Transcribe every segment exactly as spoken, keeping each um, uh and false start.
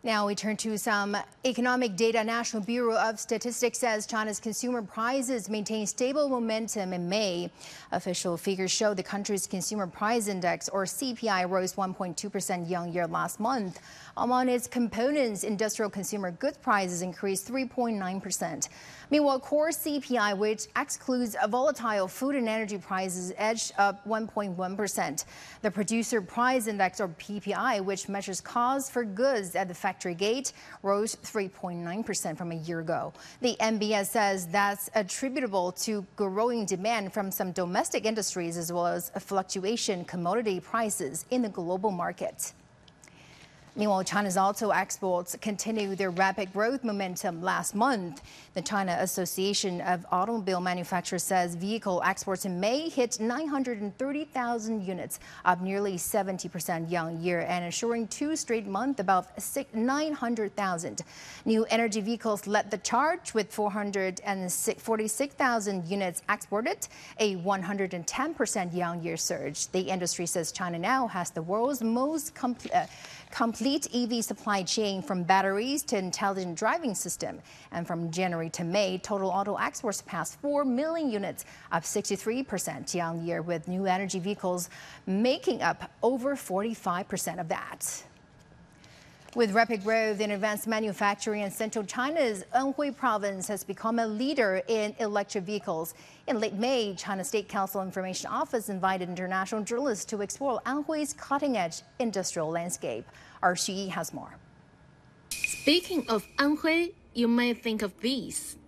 Now we turn to some economic data. National Bureau of Statistics says China's consumer prices maintained stable momentum in May. Official figures show the country's consumer price index, or C P I, rose one point two percent year-on-year last month. Among its components, industrial consumer goods prices increased three point nine percent. Meanwhile, core C P I, which excludes volatile food and energy prices, edged up one point one percent. The producer price index, or P P I, which measures costs for goods at the factory gate, rose three point nine percent from a year ago. The N B S says that's attributable to growing demand from some domestic industries as well as a fluctuation in commodity prices in the global market. Meanwhile, China's auto exports continued their rapid growth momentum last month. The China Association of Automobile Manufacturers says vehicle exports in May hit nine hundred thirty thousand units, up nearly seventy percent year-on-year, and ensuring two straight months above nine hundred thousand. New energy vehicles led the charge with four hundred forty-six thousand units exported, a one hundred ten percent year-on-year surge. The industry says China now has the world's most complete uh, complete E V supply chain, from batteries to intelligent driving system. And from January to May, total auto exports passed four million units, up sixty-three percent year-on-year, with new energy vehicles making up over forty-five percent of that. With rapid growth in advanced manufacturing in central China's Anhui province has become a leader in electric vehicles. In late May, China State Council Information Office invited international journalists to explore Anhui's cutting-edge industrial landscape. Our Xu Yi has more. Speaking of Anhui, you may think of these.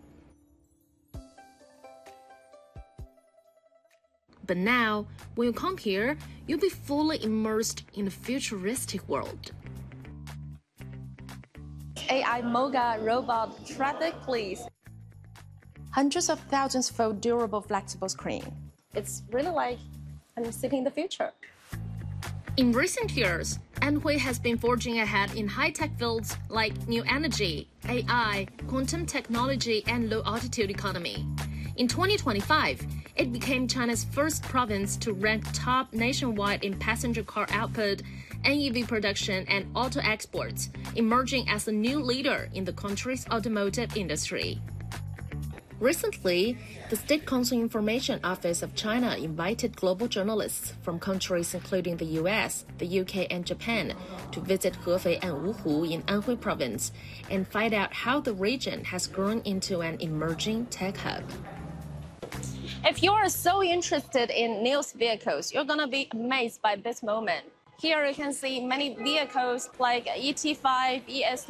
But now, when you come here, you'll be fully immersed in a futuristic world. A I Moga robot traffic police. Hundreds of thousands fold durable flexible screen. It's really like I'm sitting in the future. In recent years, Anhui has been forging ahead in high-tech fields like new energy, A I, quantum technology, and low-altitude economy. In twenty twenty-five, it became China's first province to rank top nationwide in passenger car output, N E V production, and auto exports, emerging as a new leader in the country's automotive industry. Recently, the State Council Information Office of China invited global journalists from countries including the U S, the U K, and Japan to visit Hefei and Wuhu in Anhui province and find out how the region has grown into an emerging tech hub. If you are so interested in new vehicles, you're gonna be amazed by this moment. Here you can see many vehicles like E T five, E S